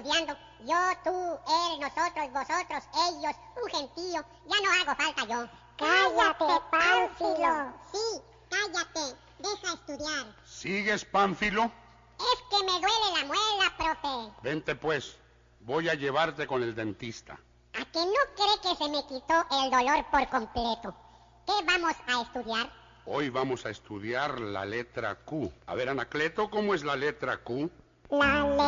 estudiando. Yo, tú, él, nosotros, vosotros, ellos, un gentío. Ya no hago falta yo. ¡Cállate, Pánfilo! Sí, cállate. Deja estudiar. ¿Sigues, Pánfilo? Es que me duele la muela, profe. Vente pues, voy a llevarte con el dentista. ¿A que no cree que se me quitó el dolor por completo? ¿Qué vamos a estudiar? Hoy vamos a estudiar la letra Q. A ver, Anacleto, ¿cómo es la letra Q? La